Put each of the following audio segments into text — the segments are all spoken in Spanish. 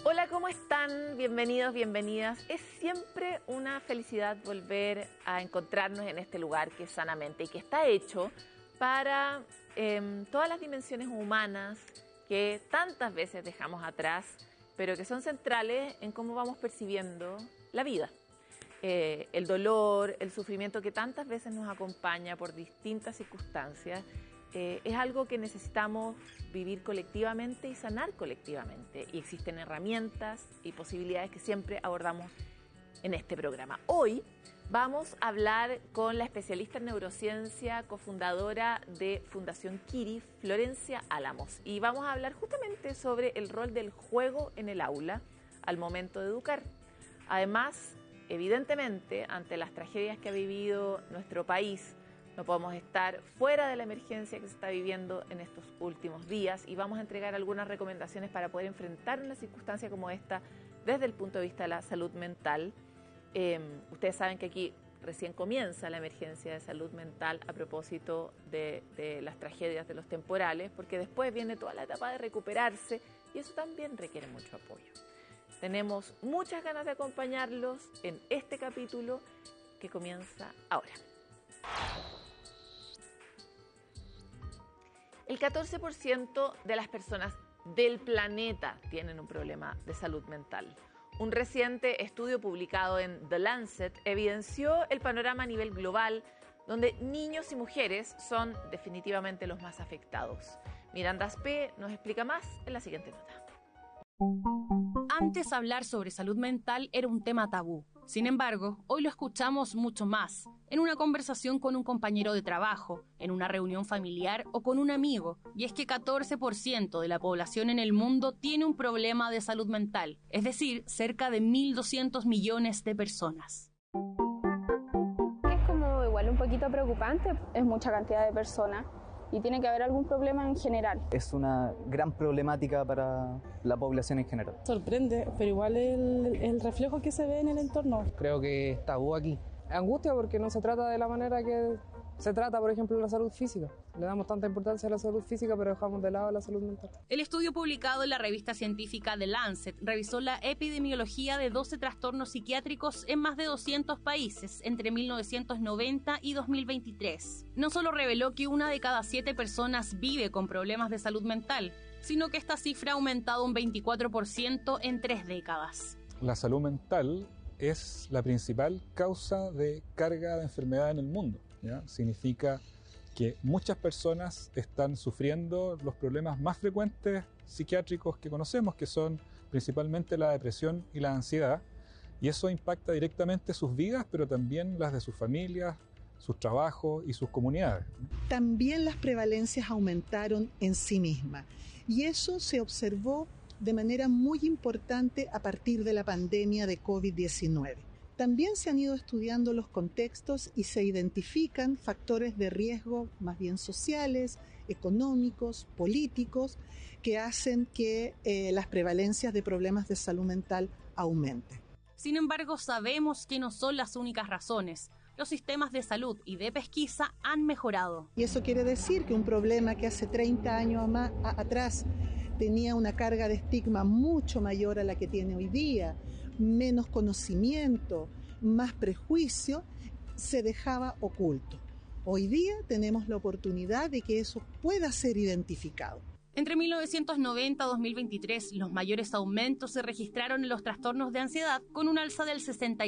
Hola, ¿cómo están? Bienvenidos, bienvenidas. Es siempre una felicidad volver a encontrarnos en este lugar que es Sanamente y que está hecho para todas las dimensiones humanas que tantas veces dejamos atrás, pero que son centrales en cómo vamos percibiendo la vida. El dolor, el sufrimiento que tantas veces nos acompaña por distintas circunstancias, es algo que necesitamos vivir colectivamente y sanar colectivamente. Y existen herramientas y posibilidades que siempre abordamos en este programa. Hoy vamos a hablar con la especialista en neurociencia, cofundadora de Fundación Kiri, Florencia Álamos. Y vamos a hablar justamente sobre el rol del juego en el aula al momento de educar. Además, evidentemente, ante las tragedias que ha vivido nuestro país, no podemos estar fuera de la emergencia que se está viviendo en estos últimos días y vamos a entregar algunas recomendaciones para poder enfrentar una circunstancia como esta desde el punto de vista de la salud mental. Ustedes saben que aquí recién comienza la emergencia de salud mental a propósito de las tragedias de los temporales, porque después viene toda la etapa de recuperarse y eso también requiere mucho apoyo. Tenemos muchas ganas de acompañarlos en este capítulo que comienza ahora. El 14% de las personas del planeta tienen un problema de salud mental. Un reciente estudio publicado en The Lancet evidenció el panorama a nivel global, donde niños y mujeres son definitivamente los más afectados. Miranda Aspe nos explica más en la siguiente nota. Antes hablar sobre salud mental era un tema tabú. Sin embargo, hoy lo escuchamos mucho más, en una conversación con un compañero de trabajo, en una reunión familiar o con un amigo. Y es que 14% de la población en el mundo tiene un problema de salud mental, es decir, cerca de 1.200 millones de personas. Es como igual un poquito preocupante, es mucha cantidad de personas. Y tiene que haber algún problema en general. Es una gran problemática para la población en general. Sorprende, pero igual el reflejo que se ve en el entorno. Creo que es tabú aquí. Angustia porque no se trata de la manera que se trata, por ejemplo, la salud física. Le damos tanta importancia a la salud física, pero dejamos de lado la salud mental. El estudio publicado en la revista científica The Lancet revisó la epidemiología de 12 trastornos psiquiátricos en más de 200 países entre 1990 y 2023. No solo reveló que 1 de cada 7 personas vive con problemas de salud mental, sino que esta cifra ha aumentado un 24% en 3 décadas. La salud mental es la principal causa de carga de enfermedad en el mundo, ¿ya? Significa que muchas personas están sufriendo los problemas más frecuentes psiquiátricos que conocemos, que son principalmente la depresión y la ansiedad, y eso impacta directamente sus vidas, pero también las de sus familias, sus trabajos y sus comunidades. También las prevalencias aumentaron en sí mismas, y eso se observó de manera muy importante a partir de la pandemia de COVID-19. También se han ido estudiando los contextos y se identifican factores de riesgo más bien sociales, económicos, políticos, que hacen que las prevalencias de problemas de salud mental aumenten. Sin embargo, sabemos que no son las únicas razones. Los sistemas de salud y de pesquisa han mejorado. Y eso quiere decir que un problema que hace 30 años atrás tenía una carga de estigma mucho mayor a la que tiene hoy día, menos conocimiento, más prejuicio, se dejaba oculto. Hoy día tenemos la oportunidad de que eso pueda ser identificado. Entre 1990 y 2023, los mayores aumentos se registraron en los trastornos de ansiedad, con un alza del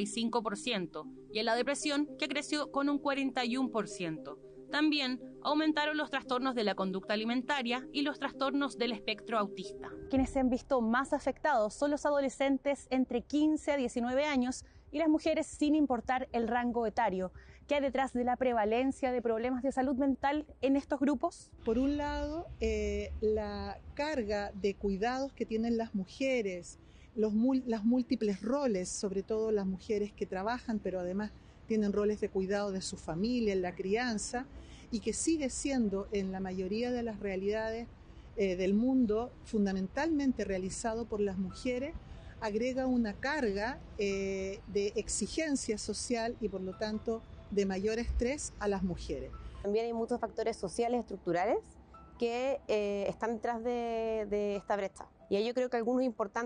65%, y en la depresión, que creció con un 41%. También aumentaron los trastornos de la conducta alimentaria y los trastornos del espectro autista. Quienes se han visto más afectados son los adolescentes entre 15 a 19 años y las mujeres sin importar el rango etario. ¿Qué hay detrás de la prevalencia de problemas de salud mental en estos grupos? Por un lado, la carga de cuidados que tienen las mujeres, las múltiples roles, sobre todo las mujeres que trabajan, pero además tienen roles de cuidado de su familia, en la crianza, y que sigue siendo en la mayoría de las realidades del mundo fundamentalmente realizado por las mujeres, agrega una carga de exigencia social y por lo tanto de mayor estrés a las mujeres. También hay muchos factores sociales estructurales que están detrás de esta brecha. Y ahí yo creo que algunos importantes